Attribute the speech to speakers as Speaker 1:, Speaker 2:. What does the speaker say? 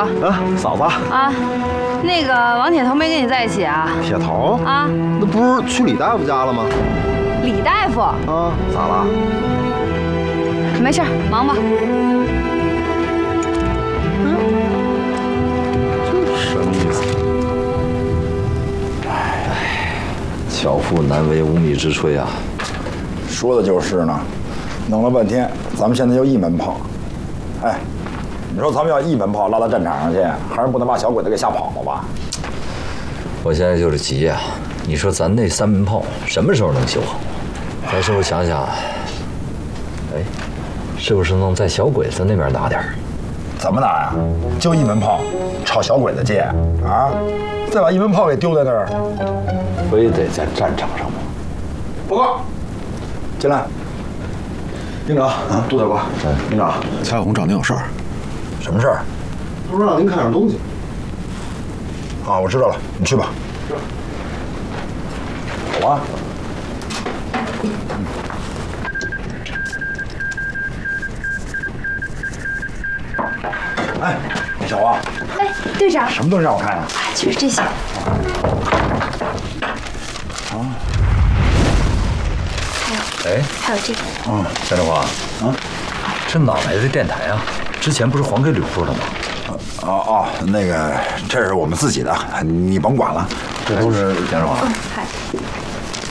Speaker 1: 啊，嫂子
Speaker 2: 啊，那个王铁头没跟你在一起啊？
Speaker 1: 铁头
Speaker 2: 啊，
Speaker 1: 那不是去李大夫家了吗？
Speaker 2: 李大夫
Speaker 1: 啊，咋了？
Speaker 2: 没事，忙吧。
Speaker 1: 这什么意思？
Speaker 3: 巧妇难为无米之炊啊！
Speaker 4: 说的就是呢，弄了半天，咱们现在就一门炮。哎，你说咱们要一门炮拉到战场上去，还是不能把小鬼子给吓跑了吧？
Speaker 3: 我现在就是急呀！你说咱那3门炮什么时候能修好？咱是不是想想，哎，是不是能在小鬼子那边拿点儿？
Speaker 4: 怎么拿呀？就一门炮，朝小鬼子借啊？再把一门炮给丢在那儿，
Speaker 3: 非得在战场上吗？
Speaker 4: 报告，进来。
Speaker 1: 营长，杜大瓜，营长，
Speaker 5: 蔡红找您有事儿。
Speaker 4: 什么事儿？
Speaker 1: 他说让您看点东西。
Speaker 4: 啊，我知道了，你去吧。走啊。哎，小王。
Speaker 6: 哎，队长，
Speaker 4: 什么东西让我看呀？
Speaker 6: 就是这些。还有这个。
Speaker 3: 陈志华，这哪来的电台啊？之前不是还给吕布了吗？
Speaker 4: 那个，这是我们自己的，你甭管了，这都是
Speaker 3: 田志华。
Speaker 6: 嗨。